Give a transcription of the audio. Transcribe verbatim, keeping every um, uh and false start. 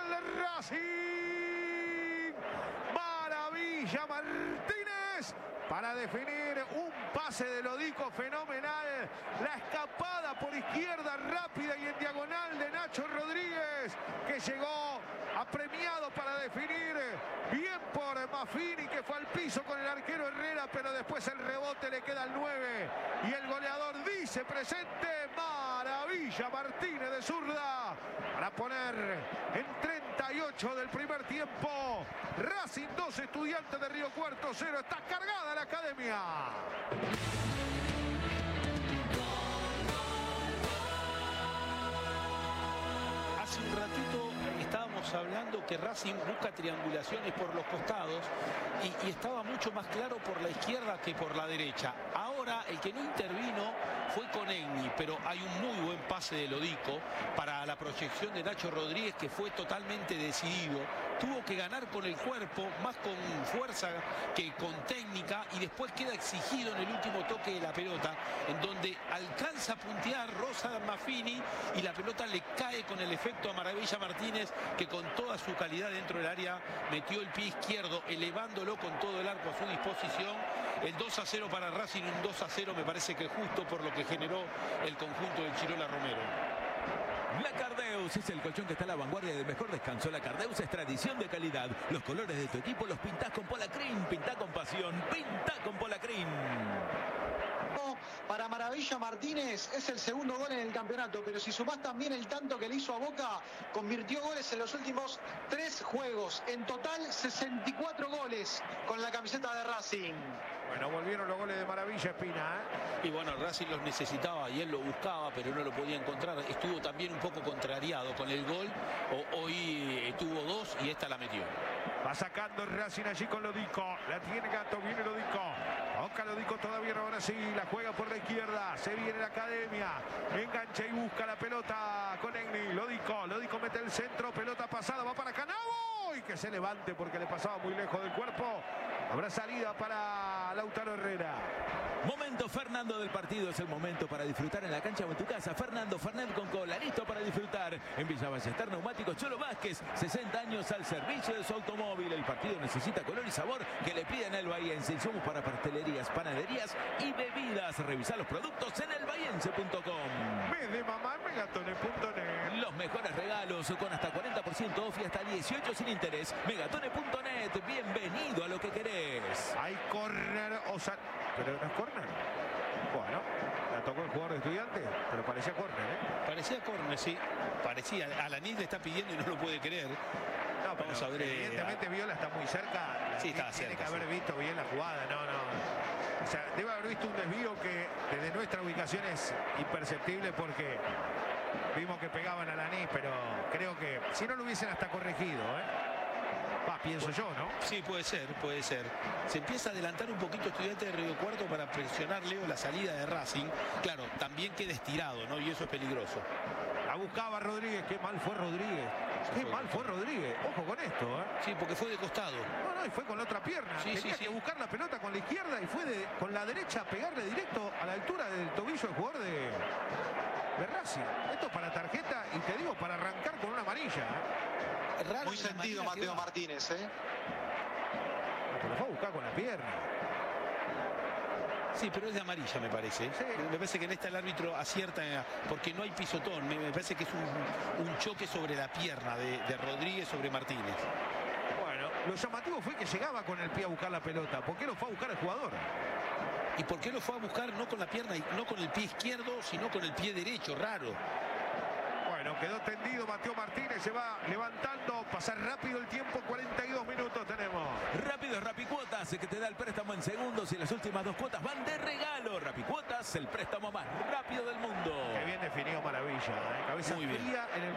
gol de Racing. Maravilla Martínez para definir un pase de Lodico fenomenal. La escapada por izquierda rápida y en diagonal de Nacho Rodríguez, que llegó apremiado para definir. Bien por Maffini, que fue al piso con el arquero Herrera, pero después el rebote le queda al nueve. Y el goleador dice presente. Maravilla Martínez de zurda para poner en treinta y ocho del primer tiempo. Racing dos, Estudiantes de Río Cuarto cero. Está cargada la academia. Hace un ratito estábamos hablando que Racing busca triangulaciones por los costados y, y estaba mucho más claro por la izquierda que por la derecha. Ahora el que no intervino fue Conegni, pero hay un muy buen pase de Lodico para la proyección de Nacho Rodríguez, que fue totalmente decidido. Tuvo que ganar con el cuerpo, más con fuerza que con técnica, y después queda exigido en el último toque de la pelota, en donde alcanza a puntear Rosa Maffini y la pelota le cae con el efecto a Maravilla Martínez, que con toda su calidad dentro del área metió el pie izquierdo, elevándolo con todo el arco a su disposición. El dos a cero para Racing, un dos a cero me parece que justo por lo que generó el conjunto del Chirola Romero. La Cardeus es el colchón que está a la vanguardia del mejor descanso. La Cardeus es tradición de calidad. Los colores de tu equipo los pintás con Polacrim. Pintá con pasión. Pintá con Polacrim. Para Maravilla Martínez es el segundo gol en el campeonato, pero si sumás también el tanto que le hizo a Boca, convirtió goles en los últimos tres juegos. En total sesenta y cuatro goles con la camiseta de Racing. Bueno, volvieron los goles de Maravilla, Espina, ¿eh? Y bueno, Racing los necesitaba y él lo buscaba, pero no lo podía encontrar. Estuvo también un poco contrariado con el gol. O, hoy tuvo dos y esta la metió. Va sacando Racing allí con Lodico. La tiene Gato, viene Lodico. Toca Lodico todavía, ahora sí. La juega por la izquierda. Se viene la academia. Engancha y busca la pelota con Egni. Lodico. Lodico mete el centro. Pelota pasada. Va para Canavo. Y que se levante porque le pasaba muy lejos del cuerpo. Habrá salida para Lautaro Herrera. Momento Fernando del partido. Es el momento para disfrutar en la cancha o en tu casa. Fernando Fernet con cola. Listo para disfrutar. En Villa Ballester Neumáticos Cholo Vázquez. sesenta años al servicio de su automóvil. El partido necesita color y sabor que le piden al bahiense. Insumos para pastelerías, panaderías y bebidas. Revisar los productos en el bahiense punto com. Mes de mamá en Megatones punto net. Los mejores regalos con hasta cuarenta por ciento off y hasta dieciocho sin interés. Megatones punto net. Bienvenido a lo que querés. Hay córner. O sea, pero no es córner. Bueno, la tocó el jugador de Estudiantes, pero parecía córner, ¿eh? Parecía córner, sí. Parecía. Alanis le está pidiendo y no lo puede creer. No, Vamos a ver. Evidentemente eh, Viola está muy cerca. Sí, está Tiene cerca, que haber sí. visto bien la jugada. No, no. O sea, debe haber visto un desvío que desde nuestra ubicación es imperceptible, porque vimos que pegaban a Alanis, pero creo que si no lo hubiesen hasta corregido, ¿eh? Va, pienso yo, ¿no? Sí, puede ser, puede ser. Se empieza a adelantar un poquito Estudiantes de Río Cuarto para presionar, Leo, la salida de Racing. Claro, también queda estirado, ¿no? Y eso es peligroso. La buscaba Rodríguez. Qué mal fue Rodríguez. Qué fue mal fue Rodríguez. Ojo con esto, ¿eh? Sí, porque fue de costado. No, no, y fue con la otra pierna. Sí, Tenía sí, que sí. buscar la pelota con la izquierda y fue de, con la derecha a pegarle directo a la altura del tobillo del jugador de, de Racing. Esto para tarjeta y te digo, para arrancar con una amarilla, ¿eh? Raro. Muy sentido Mateo Martínez, ¿eh? Pero fue a buscar con la pierna. Sí, pero es de amarilla, me parece. Sí. Me parece que en esta el árbitro acierta porque no hay pisotón. Me, me parece que es un, un choque sobre la pierna de, de Rodríguez sobre Martínez. Bueno, lo llamativo fue que llegaba con el pie a buscar la pelota. ¿Por qué lo fue a buscar el jugador? ¿Y por qué lo fue a buscar no con la pierna, y no con el pie izquierdo, sino con el pie derecho? Raro. Bueno, quedó tendido Mateo Martínez, se va levantando, pasa rápido el tiempo, cuarenta y dos minutos tenemos. Rápido es Rapicuotas, que te da el préstamo en segundos y las últimas dos cuotas van de regalo. Rapicuotas, el préstamo más rápido del mundo. Qué bien definido Maravilla, ¿eh? Cabeza Muy bien. fría en el